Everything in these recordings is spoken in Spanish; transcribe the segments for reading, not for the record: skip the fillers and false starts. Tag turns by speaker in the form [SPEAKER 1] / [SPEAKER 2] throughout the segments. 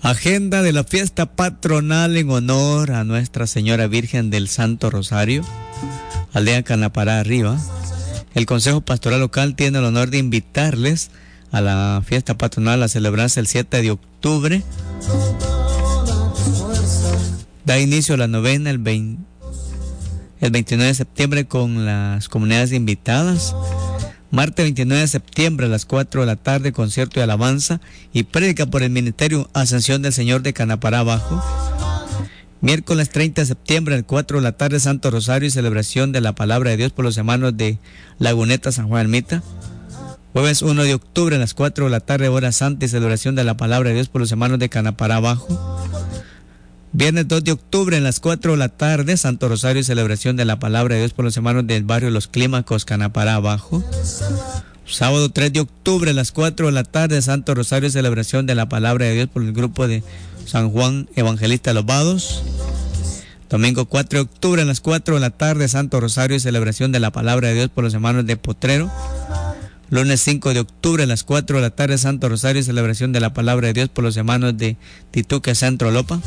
[SPEAKER 1] Agenda de la fiesta patronal en honor a Nuestra Señora Virgen del Santo Rosario, aldea Canapará Arriba. El Consejo Pastoral Local tiene el honor de invitarles a la fiesta patronal a celebrarse el 7 de octubre. Da inicio a la novena el 29 de septiembre con las comunidades invitadas. Martes 29 de septiembre a las 4 de la tarde, concierto de alabanza y prédica por el Ministerio Ascensión del Señor de Canapará Abajo. Miércoles 30 de septiembre a las 4 de la tarde, Santo Rosario y celebración de la Palabra de Dios por los hermanos de Laguneta, San Juan Ermita. Jueves 1 de octubre a las 4 de la tarde, hora santa y celebración de la Palabra de Dios por los hermanos de Canapará Abajo. Viernes 2 de octubre a las 4 de la tarde, Santo Rosario y celebración de la Palabra de Dios por los hermanos del barrio Los Clímacos, Canapará Abajo. Sábado 3 de octubre a las 4 de la tarde, Santo Rosario y celebración de la Palabra de Dios por el grupo de San Juan Evangelista Los Vados. Domingo 4 de octubre a las 4 de la tarde, Santo Rosario y celebración de la Palabra de Dios por los hermanos de Potrero. Lunes 5 de octubre a las 4 de la tarde, Santo Rosario y celebración de la Palabra de Dios por los hermanos de Tituque, Centro Lopa.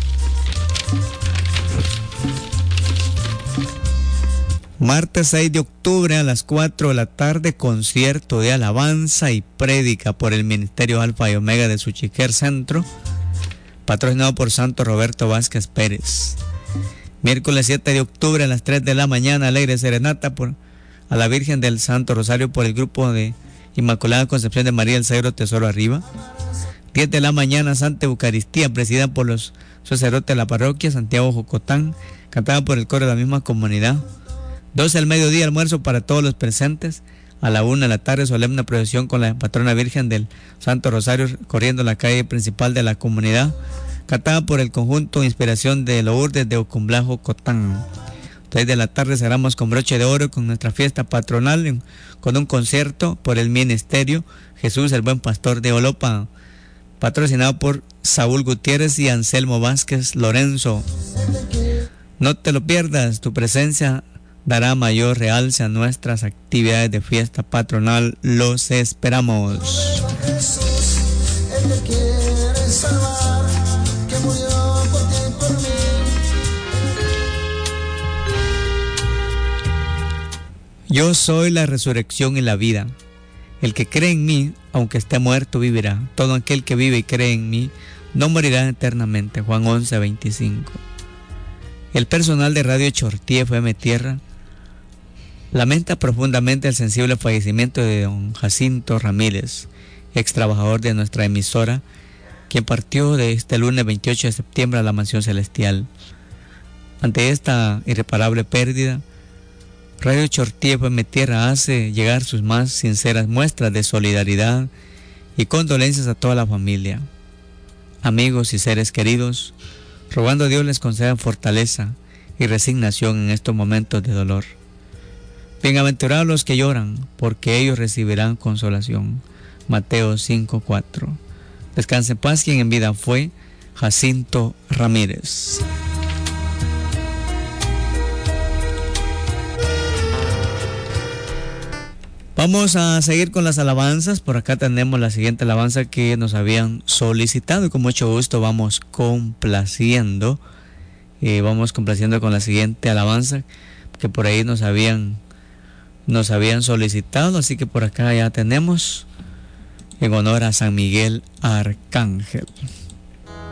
[SPEAKER 1] Martes 6 de octubre a las 4 de la tarde, concierto de alabanza y prédica por el Ministerio Alfa y Omega de Suchiquer Centro, patrocinado por Santo Roberto Vázquez Pérez. Miércoles 7 de octubre a las 3 de la mañana, alegre serenata a la Virgen del Santo Rosario por el grupo de Inmaculada Concepción de María del Cedro Tesoro Arriba. 10 de la mañana, Santa Eucaristía, presidida por los sacerdotes de la parroquia Santiago Jocotán, cantada por el coro de la misma comunidad. 12 del mediodía, almuerzo para todos los presentes. A la 1 de la tarde, solemne procesión con la patrona Virgen del Santo Rosario corriendo la calle principal de la comunidad, cantada por el conjunto Inspiración de Lourdes de Ocumblajo, Cotán. 3 de la tarde cerramos con broche de oro con nuestra fiesta patronal, con un concierto por el Ministerio Jesús el Buen Pastor de Olopa, patrocinado por Saúl Gutiérrez y Anselmo Vázquez Lorenzo. No te lo pierdas, tu presencia dará mayor realce a nuestras actividades de fiesta patronal. Los esperamos.
[SPEAKER 2] Jesús, el que quiere salvar, que murió por ti y por mí.
[SPEAKER 1] Yo soy la resurrección y la vida. El que cree en mí, aunque esté muerto, vivirá. Todo aquel que vive y cree en mí, no morirá eternamente. Juan 11:25. El personal de Radio Chortí FM Tierra lamenta profundamente el sensible fallecimiento de don Jacinto Ramírez, ex trabajador de nuestra emisora, quien partió de este lunes 28 de septiembre a la Mansión Celestial. Ante esta irreparable pérdida, Radio Chortí FM Tierra hace llegar sus más sinceras muestras de solidaridad y condolencias a toda la familia, amigos y seres queridos, rogando a Dios les conceda fortaleza y resignación en estos momentos de dolor. Bienaventurados los que lloran, porque ellos recibirán consolación. Mateo 5:4. Descanse en paz quien en vida fue Jacinto Ramírez. Vamos a seguir con las alabanzas. Por acá tenemos la siguiente alabanza que nos habían solicitado y con mucho gusto vamos complaciendo. Vamos complaciendo con la siguiente alabanza que por ahí nos habían solicitado, así que por acá ya tenemos, en honor a San Miguel Arcángel.